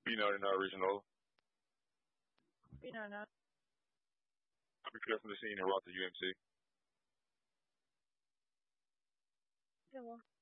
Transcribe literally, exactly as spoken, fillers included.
B ninety-nine original. B ninety-nine. Copy clear from the scene and route to U M C. Yeah, well.